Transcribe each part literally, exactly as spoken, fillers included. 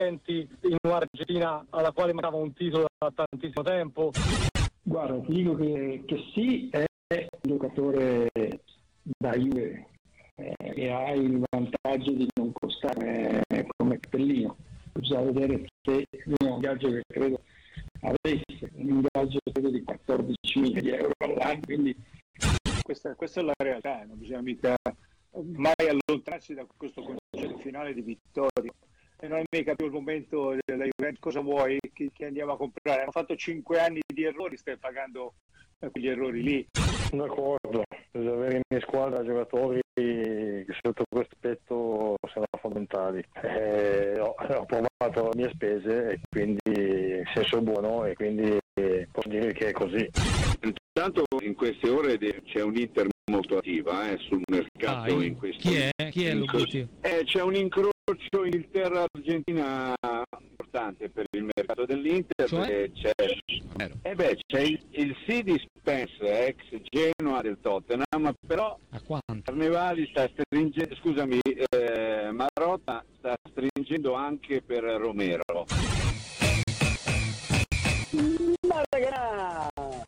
in un'Argentina alla quale mancava un titolo da tantissimo tempo? Guarda, ti dico che, che sì, è un giocatore da Juve eh, e ha il vantaggio di non costare eh, come Cappellino. Bisogna vedere se è un viaggio che credo avesse, un ingaggio credo di quattordici milioni di euro all'anno, quindi questa, questa è la realtà, non bisogna mica mai allontanarsi da questo concetto finale di vittoria. E non è mica più il momento della Juventus, cosa vuoi che, che andiamo a comprare? Hanno fatto cinque anni di errori, stai pagando quegli errori lì. D'accordo, bisogna avere in squadra giocatori che sotto questo aspetto sono fondamentali. Eh, ho, ho provato a mie spese e quindi in senso buono, e quindi posso dire che è così. Intanto in queste ore c'è un Inter molto attiva eh, sul mercato. Ah, in questo chi è? Chi è l'obiettivo? Eh, c'è un incrocio Inghilterra-Argentina importante per il mercato dell'Inter, cioè? c'è, eh beh, c'è il, il C di Spence, ex Genoa del Tottenham, però a quanto? Carnevali sta stringendo, scusami, eh, Marotta sta stringendo anche per Romero. Malaga!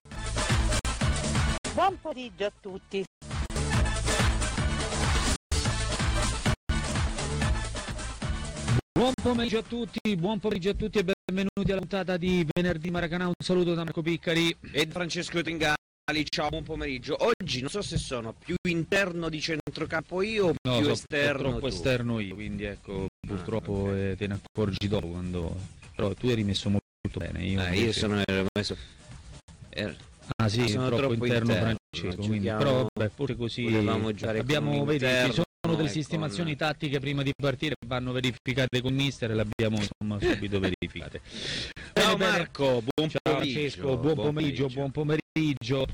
Buon pomeriggio a tutti. Buon pomeriggio a tutti, buon pomeriggio a tutti e benvenuti alla puntata di venerdì Maracanã. Un saluto da Marco Piccari e Francesco Tingali. Ciao, buon pomeriggio. Oggi non so se sono più interno di centrocampo io o no, più so, esterno troppo tu. esterno io, quindi ecco, purtroppo ah, okay. eh, te ne accorgi dopo quando... Però tu eri messo molto bene. Io, ah, io sono messo... Er... Ah sì, sono troppo, troppo interno, interno Francesco, quindi, però vabbè, pure così abbiamo, vedi, ci sono delle sistemazioni con... tattiche prima di partire, vanno verificate con mister e le abbiamo insomma subito verificate. Ciao bene, Marco, buon ciao pomeriggio. Francesco, buon pomeriggio, buon pomeriggio.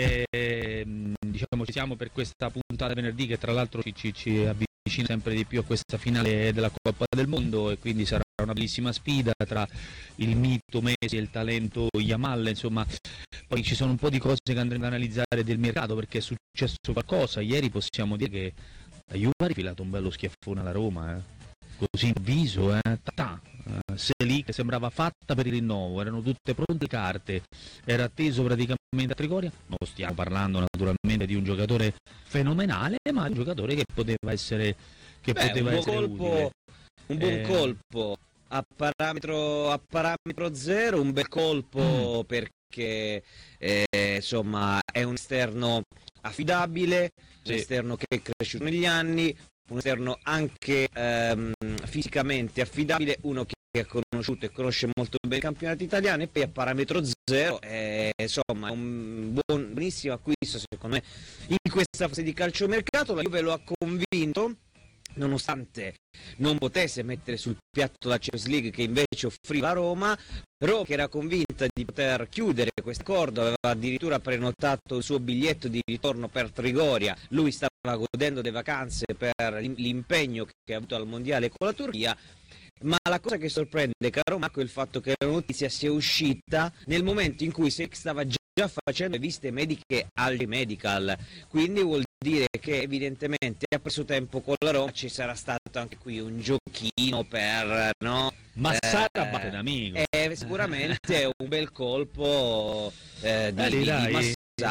E, diciamo ci siamo per questa puntata venerdì che tra l'altro ci, ci, ci avvicina sempre di più a questa finale della Coppa del Mondo, e quindi sarà una bellissima sfida tra il mito Messi e il talento Yamal. Insomma, poi ci sono un po' di cose che andremo ad analizzare del mercato, perché è successo qualcosa. Ieri possiamo dire che la Juve ha rifilato un bello schiaffone alla Roma, eh. Così in viso, eh. Ta-ta. Uh, Selì che sembrava fatta per il rinnovo, erano tutte pronte le carte, era atteso praticamente a Trigoria. Non stiamo parlando naturalmente di un giocatore fenomenale, ma di un giocatore che poteva essere che Beh, poteva un essere colpo, utile. un buon eh... colpo a parametro a parametro zero, un bel colpo mm. perché eh, insomma è un esterno affidabile, sì. Un esterno che è cresciuto negli anni, un esterno anche ehm, fisicamente affidabile, uno che ha conosciuto e conosce molto bene i campionati italiani, e poi a parametro zero è, insomma, un buon, buonissimo acquisto secondo me in questa fase di calciomercato. La Juve lo ha convinto, nonostante non potesse mettere sul piatto la Champions League che invece offriva a Roma. Roma, che era convinta di poter chiudere questo accordo, aveva addirittura prenotato il suo biglietto di ritorno per Trigoria, lui stava godendo delle vacanze per l'impegno che ha avuto al mondiale con la Turchia. Ma la cosa che sorprende, caro Marco, è il fatto che la notizia sia uscita nel momento in cui Selì stava già facendo le visite mediche al Medical, quindi vuol dire che evidentemente ha preso tempo con la Roma, ci sarà stato anche qui un giochino per, no? Ma eh, sarà batte d'amico. Eh, sicuramente è un bel colpo eh, di, dai, di, dai. di Massara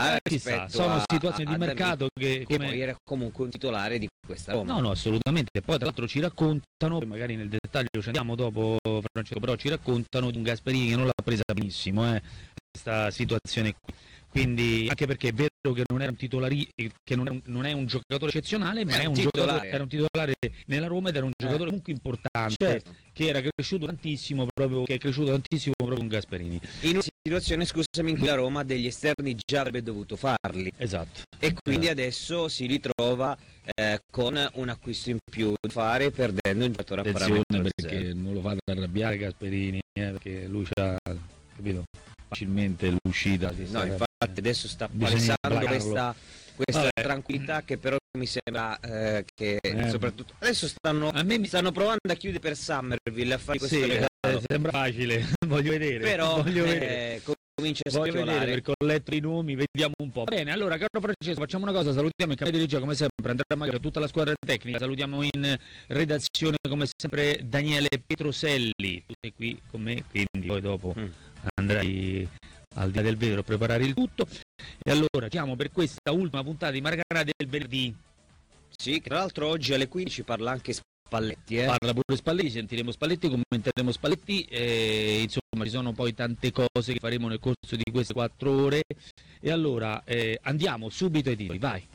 Sa, sono a, situazioni a, di mercato che, che come... poi era comunque un titolare di questa Roma. No, no, assolutamente. Poi tra l'altro ci raccontano, magari nel dettaglio ci andiamo dopo Francesco, però ci raccontano di un Gasperini che non l'ha presa benissimo, eh, questa situazione qui. Quindi, anche perché è vero che non era un titolari, che non è un, non è un giocatore eccezionale, ma è un, un giocatore, era un titolare nella Roma ed era un giocatore eh. comunque importante, certo. Che era cresciuto tantissimo proprio, che è cresciuto tantissimo proprio con Gasperini. In una situazione, scusami, in cui la Roma degli esterni già avrebbe dovuto farli. Esatto. E quindi esatto. Adesso si ritrova eh, con un acquisto in più da fare, perdendo un giocatore a parametro perché zero. non lo fate arrabbiare Gasperini, eh, perché lui c'ha, capito, facilmente l'uscita. No, infatti adesso sta palesando questa, questa tranquillità che però mi sembra eh, che eh, soprattutto adesso stanno, a me mi stanno provando a chiudere per Summerville, a fare questo sì, regalo. Eh, sembra facile, voglio vedere. Però voglio eh, vedere. comincia a Voglio schiolare. vedere, perché ho letto i nomi, vediamo un po'. Bene, allora caro Francesco, facciamo una cosa, salutiamo il campione di regia come sempre, Andrea Magari, tutta la squadra tecnica, salutiamo in redazione come sempre Daniele Petroselli, tutti qui con me, quindi poi dopo mm. andrai al di là del vetro a preparare il tutto. E allora siamo per questa ultima puntata di Maracana del venerdì. Sì, tra l'altro oggi alle quindici parla anche Spalletti, eh? Parla pure Spalletti, sentiremo Spalletti, commenteremo Spalletti, e insomma ci sono poi tante cose che faremo nel corso di queste quattro ore. E allora eh, andiamo subito ai titoli, vai.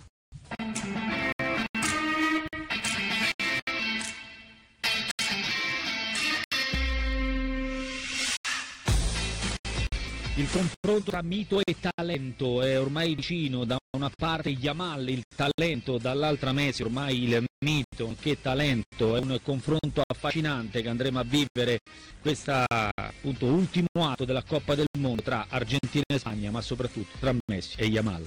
Il confronto tra mito e talento è ormai vicino, da una parte Yamal, il talento, dall'altra Messi, ormai il mito, che talento, è un confronto affascinante che andremo a vivere questa appunto ultimo atto della Coppa del Mondo tra Argentina e Spagna, ma soprattutto tra Messi e Yamal.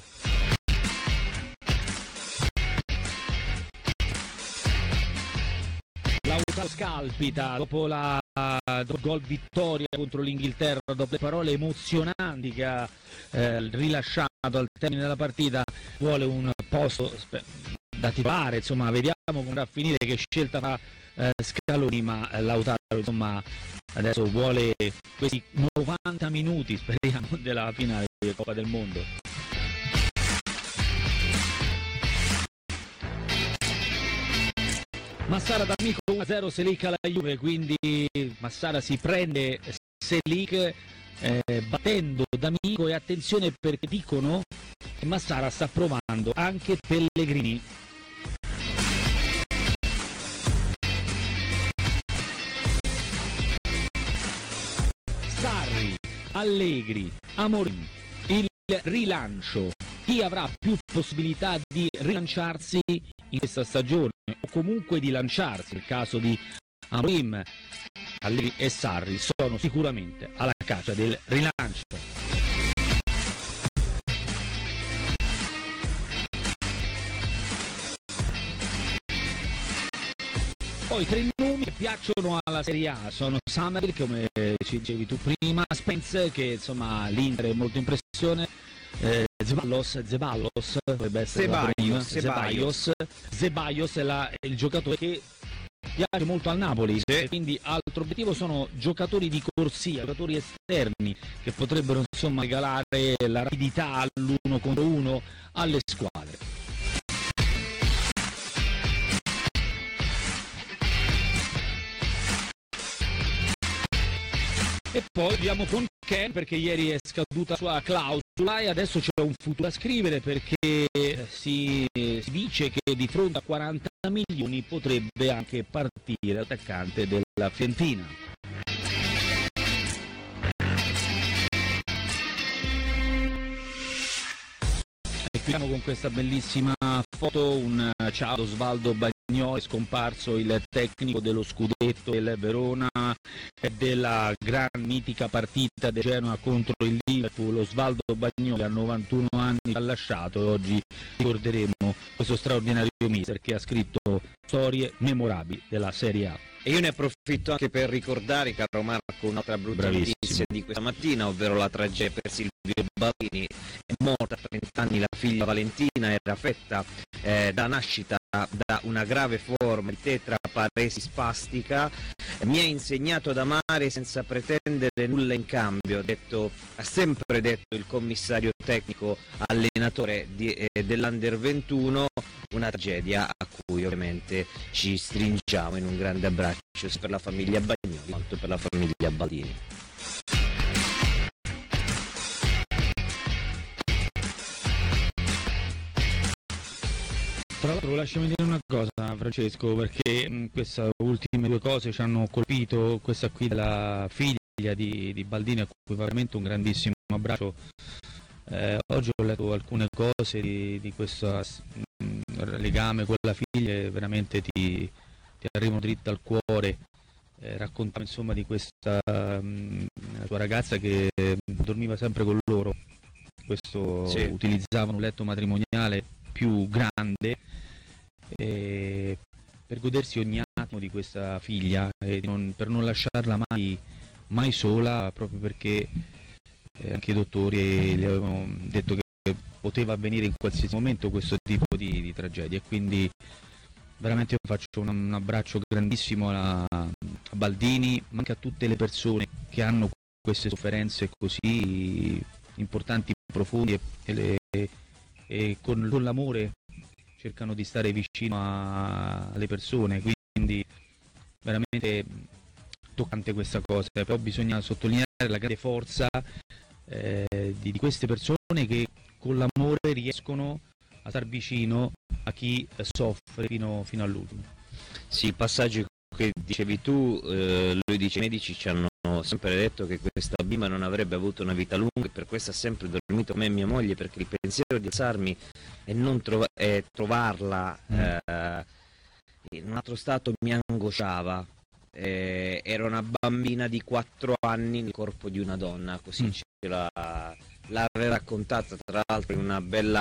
Lautaro scalpita dopo la dopo il gol vittoria contro l'Inghilterra, dopo le parole emozionanti che ha eh, rilasciato al termine della partita, vuole un posto da titolare, insomma vediamo come andrà a finire, che scelta fa eh, Scaloni, ma eh, Lautaro insomma adesso vuole questi novanta minuti, speriamo, della finale di Coppa del Mondo. Massara d'Amico uno a zero, Selic alla Juve, quindi Massara si prende Selic eh, battendo D'Amico, e attenzione perché dicono che Massara sta provando anche Pellegrini. Sarri, Allegri, Amorim, il rilancio. Chi avrà più possibilità di rilanciarsi in questa stagione o comunque di lanciarsi? Nel caso di Amorim, Allegri e Sarri sono sicuramente alla caccia del rilancio. Poi tre nomi che piacciono alla Serie A sono Summerville, come ci dicevi tu prima, Spence, che insomma l'Inter è molto in pressione, eh, Zeballos, Zeballos dovrebbe essere Ceballos, Ceballos, Ceballos è, la, è il giocatore che piace molto al Napoli, sì. Quindi altro obiettivo sono giocatori di corsia, giocatori esterni che potrebbero insomma regalare la rapidità all'uno contro uno alle squadre. E poi andiamo con Ken, perché ieri è scaduta la sua clausola e adesso c'è un futuro da scrivere, perché si, si dice che di fronte a quaranta milioni potrebbe anche partire l'attaccante della Fiorentina. E chiudiamo con questa bellissima foto, un ciao ad Osvaldo Bagnoli, scomparso il tecnico dello scudetto del Verona e della gran mitica partita del Genoa contro il Liverpool. Osvaldo Bagnoli a novantuno anni ha lasciato, e oggi ricorderemo questo straordinario mister che ha scritto storie memorabili della Serie A. E io ne approfitto anche per ricordare, caro Marco, un'altra brutta Bravissimo. notizia di questa mattina, ovvero la tragedia per Silvio Baldini. È morta a trenta anni la figlia Valentina, era affetta eh, da nascita da una grave forma di tetraparesi spastica. Mi ha insegnato ad amare senza pretendere nulla in cambio, ha, detto, ha sempre detto il commissario tecnico allenatore di, eh, dell'Under ventuno. Una tragedia a cui ovviamente ci stringiamo in un grande abbraccio sia per la famiglia Bagnoli quanto per la famiglia Baldini. Tra l'altro lasciami dire una cosa, Francesco, perché mh, queste ultime due cose ci hanno colpito, questa qui della figlia di, di Baldini, a cui va veramente un grandissimo abbraccio. Eh, oggi ho letto alcune cose di, di questo mh, legame con la figlia e veramente ti, ti arrivano dritta al cuore. Eh, raccontava insomma di questa mh, sua ragazza che dormiva sempre con loro, questo sì. Utilizzavano un letto matrimoniale più grande eh, per godersi ogni attimo di questa figlia e non, per non lasciarla mai, mai sola, proprio perché eh, anche i dottori gli avevano detto che poteva avvenire in qualsiasi momento questo tipo di, di tragedia, e quindi veramente io faccio un, un abbraccio grandissimo a, a Baldini, ma anche a tutte le persone che hanno queste sofferenze così importanti, profonde, e, le, e con, con l'amore cercano di stare vicino a, alle persone, quindi veramente toccante questa cosa. Però bisogna sottolineare la grande forza eh, di, di queste persone che con l'amore riescono a star vicino a chi soffre fino, fino all'ultimo. Sì, il passaggio che dicevi tu, eh, lui dice: i medici ci hanno sempre detto che questa bimba non avrebbe avuto una vita lunga, e per questo ha sempre dormito con me e mia moglie, perché il pensiero di alzarmi e non trova- e trovarla Mm. eh, in un altro stato mi angosciava. Eh, era una bambina di quattro anni nel corpo di una donna, così Mm. ce la, l'aveva raccontata tra l'altro in una bella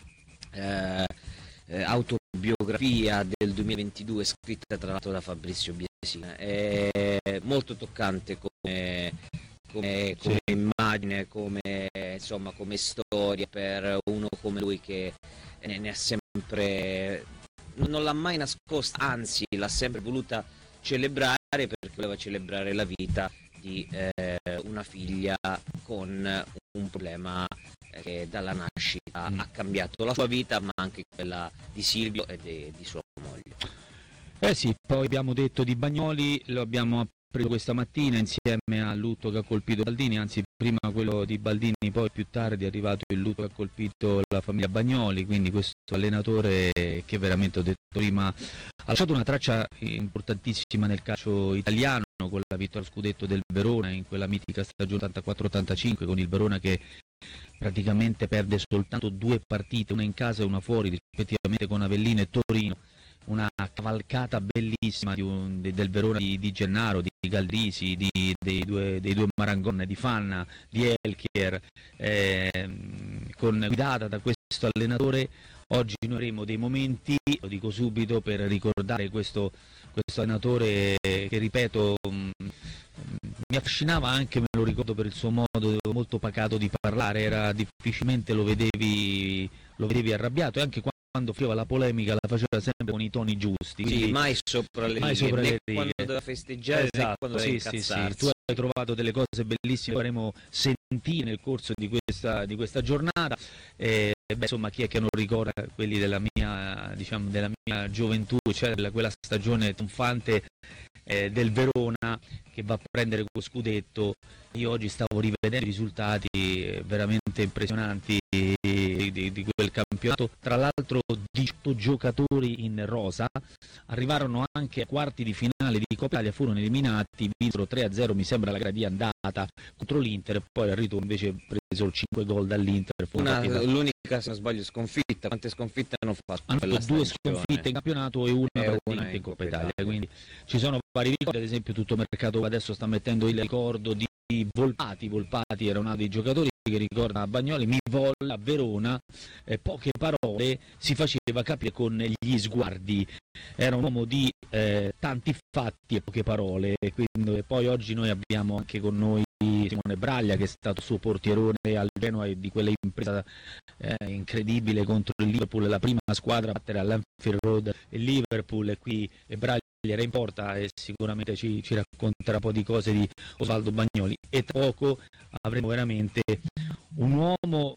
eh, eh, autobiografia del duemilaventidue, scritta tra l'altro da Fabrizio Biasina. È molto toccante come, come, come Sì. immagine, come, insomma, come storia per uno come lui che ne, ne ha sempre, non l'ha mai nascosta, anzi l'ha sempre voluta celebrare, perché voleva celebrare la vita di eh, una figlia con un problema eh, che dalla nascita Mm. ha cambiato la sua vita, ma anche quella di Silvio e de- di sua moglie. Eh sì, poi abbiamo detto di Bagnoli, lo abbiamo preso questa mattina insieme al lutto che ha colpito Baldini, anzi prima quello di Baldini, poi più tardi è arrivato il lutto che ha colpito la famiglia Bagnoli, quindi questo allenatore che veramente, ho detto prima, ha lasciato una traccia importantissima nel calcio italiano, con la vittoria al scudetto del Verona in quella mitica stagione ottantaquattro ottantacinque, con il Verona che praticamente perde soltanto due partite, una in casa e una fuori, rispettivamente con Avellino e Torino. Una cavalcata bellissima di un, de, del Verona di, di Gennaro, di Galdrisi, di, dei, due, dei due Marangon, di Fanna, di Elchier, eh, con, guidata da questo allenatore. Oggi noi avremo dei momenti, lo dico subito, per ricordare questo, questo allenatore che, ripeto, mh, mi affascinava anche, me lo ricordo, per il suo modo molto pacato di parlare, era difficilmente lo vedevi, lo vedevi arrabbiato, e anche quando quando finiva la polemica la faceva sempre con i toni giusti, Sì, mai sopra le mai righe, sopra né le righe. quando doveva festeggiare, né Esatto, quando sì, doveva sì, sì. incazzarsi. Tu hai trovato delle cose bellissime, faremo sentire nel corso di questa, di questa giornata. E, beh, insomma, chi è che non ricorda quelli della mia, diciamo, della mia gioventù, cioè della, quella stagione trionfante eh, del Verona che va a prendere quello scudetto. Io oggi stavo rivedendo i risultati eh, veramente impressionanti di, di, di quel campionato. Tra l'altro diciotto giocatori in rosa arrivarono anche a quarti di finale di Coppa Italia, furono eliminati, vinsero tre a zero mi sembra la gara di andata contro l'Inter, e poi al ritorno invece presero cinque gol dall'Inter. Fu una Una, partita... l'unica, se non sbaglio, sconfitta. Quante sconfitte hanno fatto? hanno quella fatto due stagione? sconfitte in campionato e una E praticamente una in in Coppa Coppa Italia, Italia. quindi ci sono vari ricordi, ad esempio tutto il mercato adesso sta mettendo il ricordo di Volpati. Volpati era uno dei giocatori che ricorda a Bagnoli, mi volle a Verona, eh, poche parole, si faceva capire con gli sguardi, era un uomo di eh, tanti fatti e poche parole, e quindi, e poi oggi noi abbiamo anche con noi Simone Braglia, che è stato suo portierone al Genoa e di quella impresa eh, incredibile contro il Liverpool, la prima squadra a battere all'Anfield Road il Liverpool, e qui e Braglia era in porta e sicuramente ci, ci racconterà un po' di cose di Osvaldo Bagnoli. E tra poco avremo veramente un uomo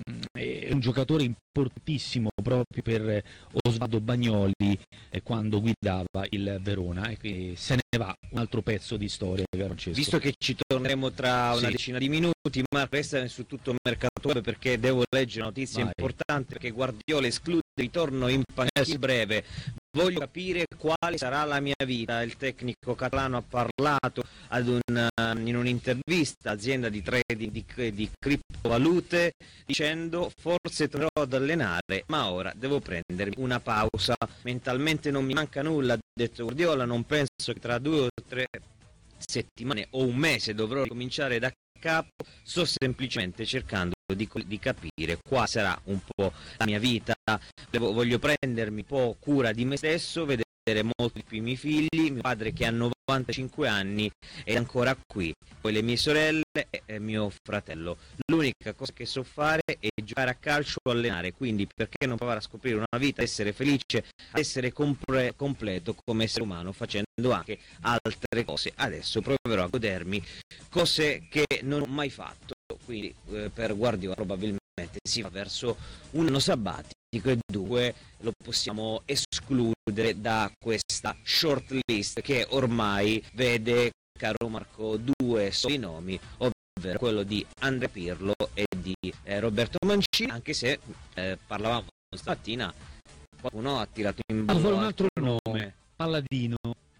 e un giocatore importantissimo proprio per Osvaldo Bagnoli eh, quando guidava il Verona, e quindi se ne va un altro pezzo di storia, Francesco. Visto che ci torneremo tra una Sì. decina di minuti, ma resta su tutto il mercato web, perché devo leggere una notizia Vai. importante, perché Guardiola esclude il ritorno in panchina Eh sì. breve. Voglio capire quale sarà la mia vita. Il tecnico catalano ha parlato ad un, uh, in un'intervista, azienda di trading di, di criptovalute, dicendo: forse tornerò ad allenare, ma ora devo prendermi una pausa. Mentalmente non mi manca nulla, ha detto Guardiola, non penso che tra due o tre settimane o un mese dovrò ricominciare da capo, sto semplicemente cercando di, di capire quale sarà un po' la mia vita. Devo, voglio prendermi un po' cura di me stesso, vedere vedere molto di più i miei figli, mio padre che ha novantacinque anni è ancora qui, poi le mie sorelle e mio fratello. L'unica cosa che so fare è giocare a calcio o allenare, quindi perché non provare a scoprire una vita, essere felice, essere compre- completo come essere umano, facendo anche altre cose. Adesso proverò a godermi cose che non ho mai fatto, quindi eh, per Guardiola probabilmente si va verso un anno sabbatico e dunque lo possiamo escludere da questa short list che ormai vede, caro Marco, due soli nomi, ovvero quello di Andrea Pirlo e di eh, Roberto Mancini, anche se eh, parlavamo stamattina, qualcuno ha tirato in ballo solo un altro nome, nome. Palladino.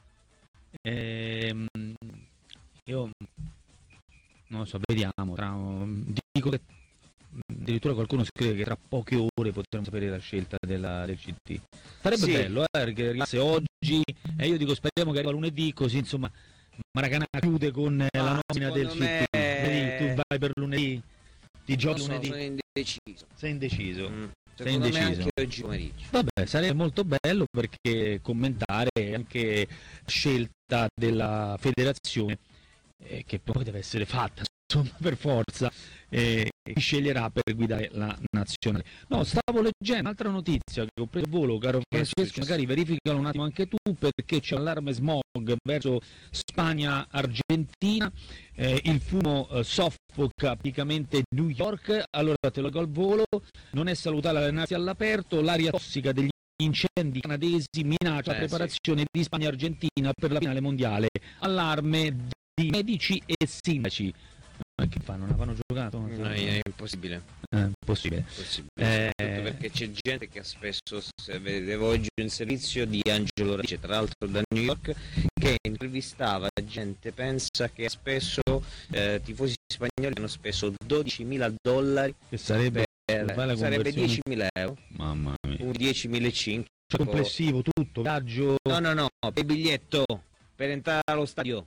Ehm, io non lo so, vediamo, tra, dico che addirittura qualcuno scrive che tra poche ore potremo sapere la scelta della, del C T. Sarebbe Sì. bello, eh, che arrivasse oggi, e io dico speriamo che arriva lunedì, così insomma Maracanã chiude con eh, la nomina del C T. me... Vedi, tu vai per lunedì, ti giochi so, lunedì. sono indeciso. Sei indeciso. Mm. Sei Secondo me indeciso. anche oggi pomeriggio. Vabbè, sarebbe molto bello perché commentare anche la scelta della federazione eh, che poi deve essere fatta, insomma, per forza, eh, chi sceglierà per guidare la nazionale. No, stavo leggendo un'altra notizia che ho preso a volo, caro Francesco, magari verificalo un attimo anche tu, perché c'è allarme smog verso Spagna-Argentina, eh, il fumo eh, soffoca praticamente New York, allora te lo dico al volo, non è salutare allenarsi all'aperto, l'aria tossica degli incendi canadesi minaccia la eh, preparazione sì. di Spagna-Argentina per la finale mondiale, allarme di medici e sindaci. Ma che fanno? Non avevano giocato? Non No, è impossibile. È impossibile. Impossibile. Eh... Soprattutto perché c'è gente che ha spesso, se vedevo oggi un servizio di Angelo Radice, tra l'altro da New York, che intervistava gente, pensa che spesso eh, tifosi spagnoli hanno speso dodicimila dollari, che sarebbe, per, sarebbe diecimila euro, mamma mia, un diecimilacinquecento, cioè complessivo tutto, viaggio, no no no, per biglietto per entrare allo stadio.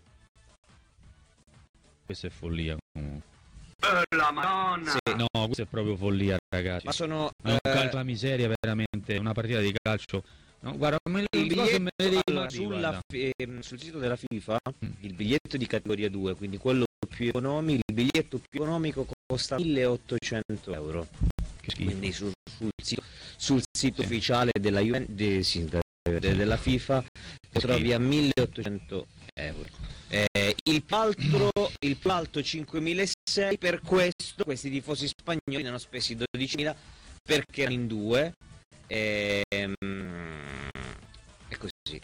Questa è follia comunque. Oh, la Madonna! Sì. No, questa è proprio follia, ragazzi. Ma sono è un eh... calcio, la miseria, veramente, una partita di calcio. No, guarda, me le, il biglietto, me le allora, sulla, eh, sul sito della FIFA mm. il biglietto di categoria due, quindi quello più economico, il biglietto più economico costa milleottocento euro. Che schifo. Quindi sul, sul sito, sul sito sì. ufficiale della, Juve, de, sì, de, de, della FIFA lo trovi a milleottocento euro. Eh, il paltro il palto cinquemilaseicento, per questo questi tifosi spagnoli ne hanno spesi dodicimila perché erano in due e, e così.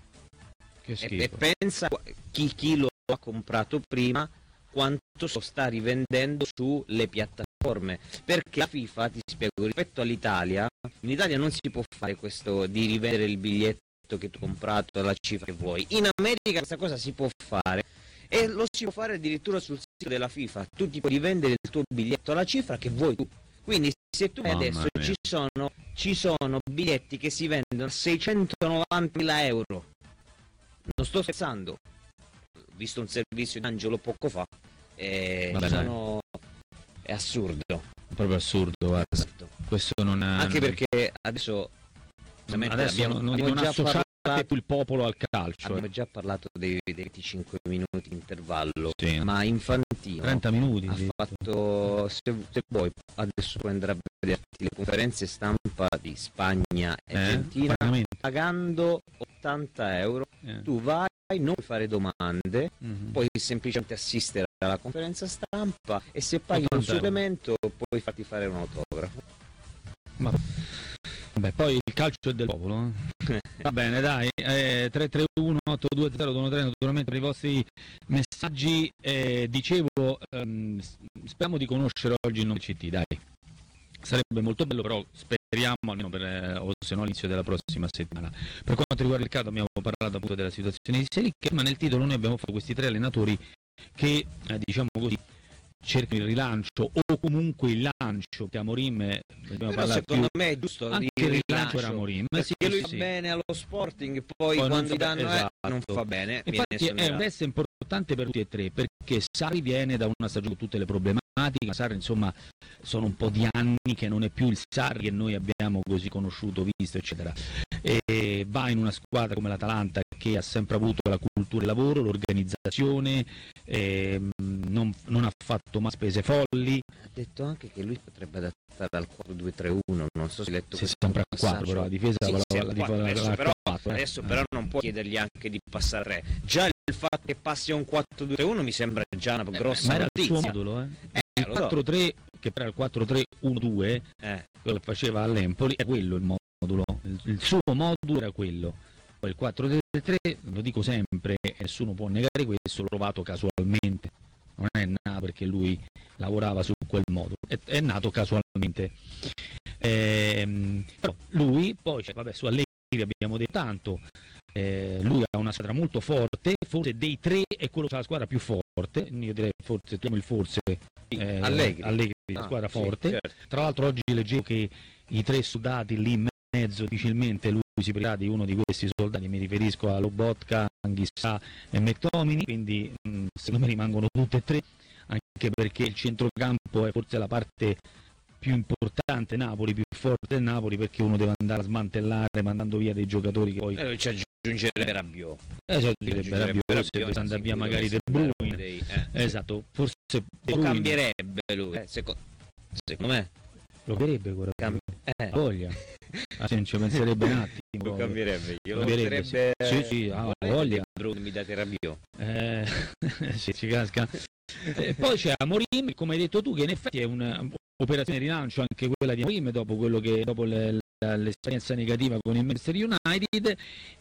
Che schifo. E, e pensa chi, chi lo ha comprato prima quanto lo sta rivendendo sulle piattaforme, perché la FIFA, ti spiego, rispetto all'Italia, in Italia non si può fare questo di rivendere il biglietto che tu hai comprato alla cifra che vuoi. In America questa cosa si può fare e lo si può fare addirittura sul sito della FIFA. Tu ti puoi rivendere il tuo biglietto alla cifra che vuoi tu. Quindi se tu adesso ci sono, ci sono biglietti che si vendono a seicentonovantamila euro, non sto scherzando, ho visto un servizio di Angelo poco fa e Vabbè, sono... è assurdo, proprio assurdo, guarda. Esatto. Questo non è... anche perché adesso adesso abbiamo, non, abbiamo non già associate parlato, più il popolo al calcio. abbiamo già parlato dei, dei venticinque minuti di intervallo, sì. ma Infantino trenta minuti ha sì. fatto, se, se vuoi adesso puoi andare a vederti le conferenze stampa di Spagna e eh? Argentina Pagamento. pagando ottanta euro, eh. tu vai, non puoi fare domande, mm-hmm. puoi semplicemente assistere alla conferenza stampa e se paghi un supplemento puoi farti fare un autografo. Ma... Vabbè, poi il calcio è del popolo, eh? Va bene, dai, eh, tre tre uno otto due zero due tre naturalmente per i vostri messaggi. Eh, dicevo, ehm, speriamo di conoscere oggi il nome C T, dai, sarebbe molto bello, però speriamo almeno per, eh, o se no all'inizio della prossima settimana. Per quanto riguarda il calcio abbiamo parlato appunto della situazione di Selic, ma nel titolo noi abbiamo fatto questi tre allenatori che, eh, diciamo così, cercano il rilancio o comunque il lancio che Amorim, però secondo più. me è giusto anche il rilancio era Amorim, perché sì, lui sì. va bene allo Sporting, poi, poi quando gli fa, danno esatto. eh, non fa bene. Infatti è un test importante per tutti e tre, perché Sarri viene da una stagione con tutte le problematiche, Sarri insomma sono un po' di anni che non è più il Sarri che noi abbiamo così conosciuto, visto eccetera, e e va in una squadra come l'Atalanta, che ha sempre avuto la cultura del lavoro, l'organizzazione, eh, non, non ha fatto mai spese folli. Ha detto anche che lui potrebbe adattare al quattro due tre uno, non so se hai letto si è sempre a quattro, però la difesa sì, la, sì, la, la, quattro, la, adesso, la, però, quattro, eh. adesso però non può chiedergli anche di passare a tre. Già il fatto che passi a un quattro due tre uno mi sembra già una grossa ma era notizia. il suo modulo, eh. Eh, il quattro tre, che era il quattro tre uno due, eh. quello che faceva all'Empoli, è quello il modulo, il, il suo modulo era quello. Poi il quattro tre tre, lo dico sempre, nessuno può negare questo, l'ho trovato casualmente, non è nato perché lui lavorava su quel modulo, è, è nato casualmente. Ehm, però lui poi, cioè, vabbè, su Allegri abbiamo detto tanto, eh, lui ha una squadra molto forte, forse dei tre è quello che ha la squadra più forte, io direi forse, il forse eh, Allegri, Allegri ah, la squadra sì, forte, certo. Tra l'altro oggi leggevo che i tre soldati lì in mezzo difficilmente lui si priva di uno di questi soldati, mi riferisco a Lobotka, Anghissà e McTominay, quindi mh, secondo me rimangono tutte e tre, anche perché il centrocampo è forse la parte più importante, Napoli, più forte del Napoli, perché uno deve andare a smantellare mandando via dei giocatori che poi eh, ci aggiungerebbe Rabiot, eh, cioè, Rabiot, se deve andare via magari De Bruyne, dei, eh. esatto, forse lo cambierebbe lui, eh, secondo, secondo me lo cambierebbe quello Cambi- eh. voglia, ah, se non ci penserebbe un attimo, lo cambierebbe, glielo cambierebbe, potrebbe, sì, sì, ah, voglia, Bruno, mi date Rabiot, eh, sì, ci casca. Eh, poi c'è Amorim, come hai detto tu, che in effetti è un'operazione di rilancio anche quella di Amorim dopo quello che dopo le, l'esperienza negativa con il Manchester United,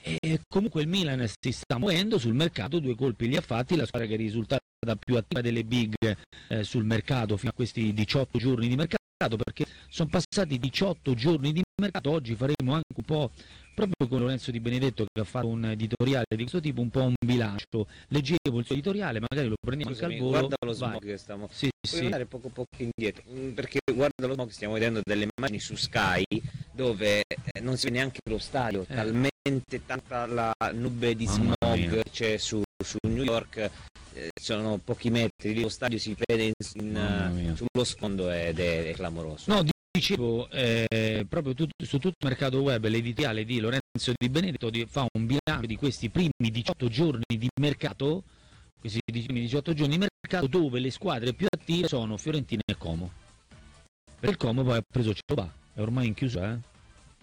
e comunque il Milan si sta muovendo sul mercato, due colpi li ha fatti, la squadra che è risultata più attiva delle big eh, sul mercato fino a questi diciotto giorni di mercato, perché sono passati diciotto giorni di mercato. Oggi faremo anche un po', proprio con Lorenzo Di Benedetto che ha fatto un editoriale di questo tipo, un po' un bilancio. Leggevo il suo editoriale, magari lo prendiamo Scusami, anche al volo. guarda lo smog che stiamo, sì, puoi sì. andare poco poco indietro, perché guarda lo smog, stiamo vedendo delle immagini su Sky dove eh, non si vede neanche lo stadio, eh. talmente tanta la nube di smog c'è su, su New York, eh, sono pochi metri, lo stadio si vede in, in, sullo sfondo ed è, è clamoroso. No, dicevo, eh, proprio tu, su tutto il mercato web, l'editoriale di Lorenzo Di Benedetto di, fa un bilancio di questi primi diciotto giorni di mercato, questi primi diciotto giorni di mercato, dove le squadre più attive sono Fiorentina e Como. Per il Como poi ha preso Ciobà, è ormai in chiusura, eh?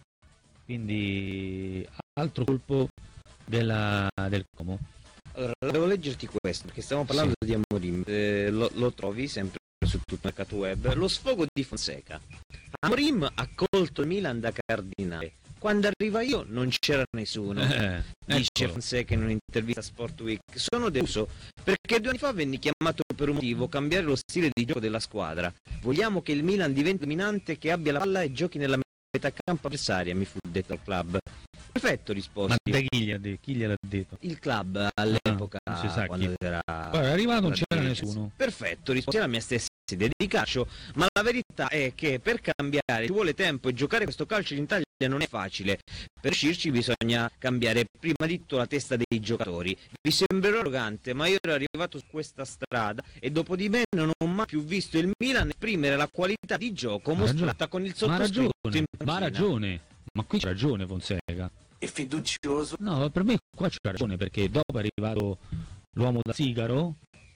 Quindi altro colpo della, del Como. Allora, devo leggerti questo, perché stiamo parlando sì. di Amorim, eh, lo, lo trovi sempre su tutto il mercato web, lo sfogo di Fonseca. Amorim ha colto il Milan da cardinale. Quando arriva io non c'era nessuno, eh, dice eccolo. Fonseca in un'intervista a Sport Week. Sono deluso perché due anni fa venni chiamato per un motivo, cambiare lo stile di gioco della squadra. Vogliamo che il Milan diventi dominante, che abbia la palla e giochi nella metà campo avversaria, mi fu detto al club. Perfetto, risposi. Ma da chi, gliel'ha detto? Chi gliel'ha detto? Il club all'epoca, ah, non si sa quando chi. era... Guarda, arrivato non c'era nessuno. Perfetto, risposi alla mia stessa idea di calcio, ma la verità è che per cambiare ci vuole tempo e giocare questo calcio in Italia non è facile. Per riuscirci bisogna cambiare prima di tutto la testa dei giocatori. Vi sembrerò arrogante, ma io ero arrivato su questa strada e dopo di me non ho mai più visto il Milan esprimere la qualità di gioco mostrata con il sottoscritto. Ma ha ragione, ma ha ragione, ma qui c'ha ragione Fonseca. È fiducioso? No, per me qua c'ha ragione, perché dopo è arrivato l'uomo da Sigaro,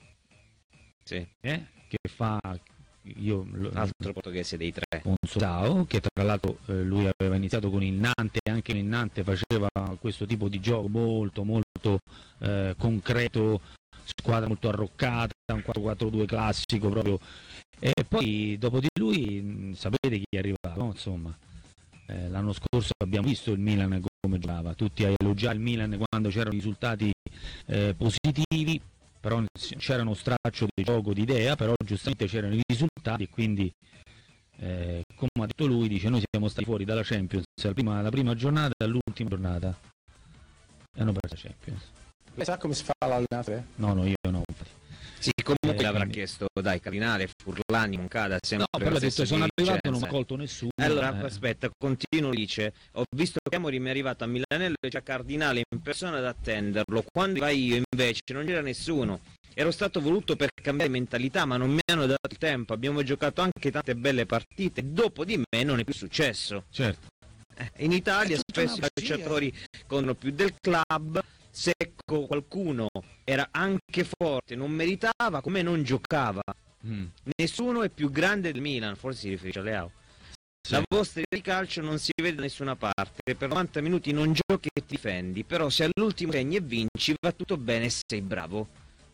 sì. eh, che fa io altro portoghese dei tre, un Sodao, che tra l'altro eh, lui aveva iniziato con il Nantes, e anche il Nantes faceva questo tipo di gioco molto molto eh, concreto, squadra molto arroccata, un quattro quattro due classico proprio, e poi dopo di lui mh, sapete chi è arrivato, no? Insomma, eh, l'anno scorso abbiamo visto il Milan come giocava, tutti a elogiare il Milan quando c'erano risultati eh, positivi, però c'era uno straccio di gioco, di idea, però giustamente c'erano i risultati, e quindi eh, come ha detto lui, dice, noi siamo stati fuori dalla Champions la prima, la prima giornata all'ultima giornata e hanno perso la Champions. Lei sa come si fa l'allenatore? No, no, io no. Sì, comunque eh, avrà quindi... chiesto, dai, Cardinale, Furlani, Moncada, sempre no, però ha detto, sono arrivato e non mi ha colto nessuno. Allora, eh. aspetta, continuo, dice, ho visto che Amorim è arrivato a Milanello e c'è Cardinale in persona ad attenderlo, quando vai io invece non c'era nessuno. Ero stato voluto per cambiare mentalità, ma non mi hanno dato il tempo, abbiamo giocato anche tante belle partite, dopo di me non è più successo. Certo. In Italia È tutta spesso i una bugia. calciatori contano più del club, se co- qualcuno era anche forte, non meritava, come non giocava. Mm. Nessuno è più grande del Milan, forse si riferisce a Leao. Sì. La vostra idea di calcio non si vede da nessuna parte, per novanta minuti non giochi e ti difendi, però se all'ultimo segni e vinci va tutto bene e sei bravo.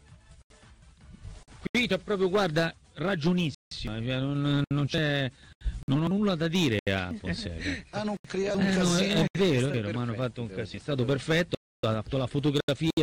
Qui c'è proprio, guarda, ragionissima, cioè non, non c'è, non ho nulla da dire a Fonseca. Hanno creato un Eh, no, casino. è, è vero, è È vero, ma hanno perfetto, fatto un devo casino, è dire. stato perfetto, ha fatto la fotografia